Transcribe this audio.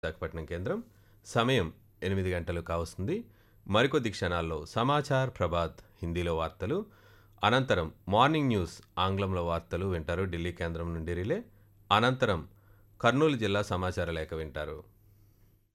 విశాఖపట్నం కేంద్రం సమయం 8 గంటలు కావస్తుంది. మరికొద్ది క్షణాల్లో సమాచార్ ప్రభాత్ హిందీలో వార్తలు, అనంతరం మార్నింగ్ న్యూస్ ఆంగ్లంలో వార్తలు వింటారు ఢిల్లీ కేంద్రం నుండి రిలే. అనంతరం కర్నూలు జిల్లా సమాచార లేఖ వింటారు.